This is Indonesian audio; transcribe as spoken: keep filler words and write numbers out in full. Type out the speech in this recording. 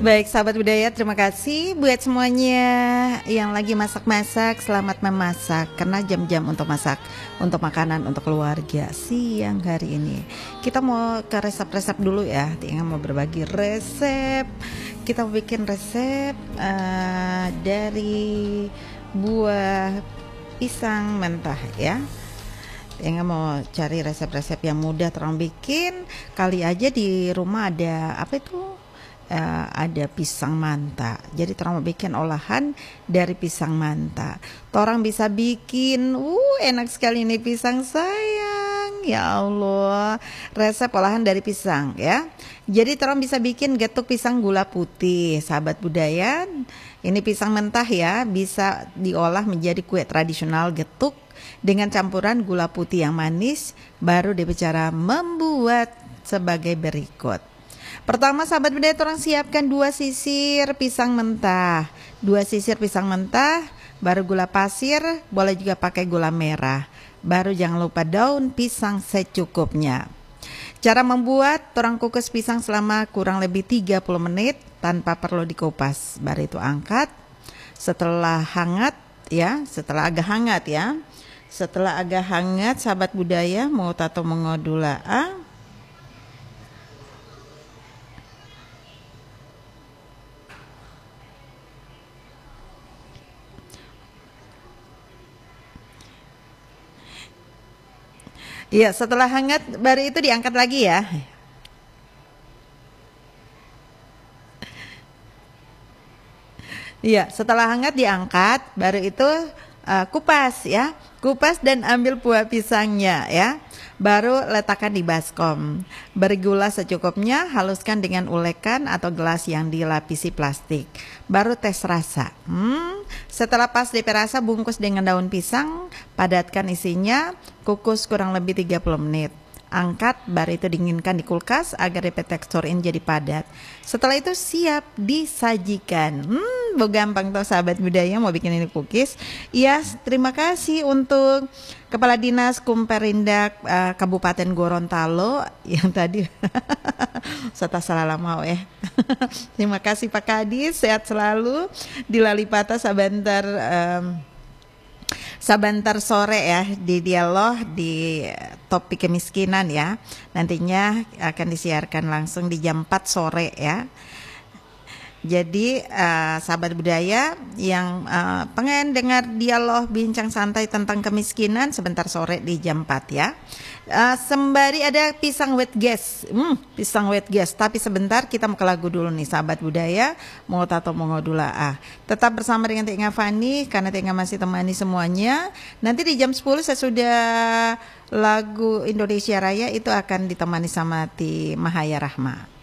Baik sahabat budaya, terima kasih buat semuanya yang lagi masak-masak. Selamat memasak, karena jam-jam untuk masak, untuk makanan, untuk keluarga siang hari ini. Kita mau ke resep-resep dulu ya. Tinggal mau berbagi resep. Kita mau bikin resep uh, dari buah pisang mentah ya. Tinggal mau cari resep-resep yang mudah terang bikin. Kali aja di rumah ada apa itu? Uh, ada pisang manta. Jadi orang mau bikin olahan dari pisang manta. Orang bisa bikin, uh enak sekali ini pisang sayang. Ya Allah, resep olahan dari pisang ya. Jadi orang bisa bikin getuk pisang gula putih, sahabat budaya. Ini pisang mentah ya, bisa diolah menjadi kue tradisional getuk dengan campuran gula putih yang manis. Baru dibicara membuat sebagai berikut. Pertama sahabat budaya, orang siapkan dua sisir pisang mentah. Dua sisir pisang mentah, baru gula pasir, boleh juga pakai gula merah. Baru jangan lupa daun pisang secukupnya. Cara membuat, orang kukus pisang selama kurang lebih tiga puluh menit tanpa perlu dikupas. Baru itu angkat. Setelah hangat ya, setelah agak hangat ya. Setelah agak hangat sahabat budaya, mau tato mengodula. Iya, setelah hangat baru itu diangkat lagi ya. Iya, setelah hangat diangkat, baru itu uh, kupas ya. Kupas dan ambil buah pisangnya ya. Baru letakkan di baskom. Beri gula secukupnya, haluskan dengan ulekan atau gelas yang dilapisi plastik. Baru tes rasa. Hmm, setelah pas D P rasa, bungkus dengan daun pisang, padatkan isinya, kukus kurang lebih tiga puluh menit. Angkat, baru itu dinginkan di kulkas agar D P tekstur ini jadi padat. Setelah itu siap disajikan. Hmm, bo gampang tuh sahabat budaya mau bikin ini cookies. Iya, terima kasih untuk Kepala Dinas Kumperindak uh, Kabupaten Gorontalo yang tadi serta salah lama eh. Terima kasih Pak Kadis, sehat selalu di Lalipata Sabantar um, Sabantar sore ya di dialog di topik kemiskinan ya. Nantinya akan disiarkan langsung di jam empat sore ya. Jadi uh, sahabat budaya yang uh, pengen dengar dialog bincang santai tentang kemiskinan sebentar sore di jam empat ya. Uh, sembari ada pisang wet gas, hmm, pisang wet gas. Tapi sebentar kita mau ke lagu dulu nih sahabat budaya. Mau tato mau ngodula ah. Tetap bersama dengan Tia Fani karena Tia masih temani semuanya. Nanti di jam sepuluh sesudah lagu Indonesia Raya itu akan ditemani sama Ti Mahaya Rahma.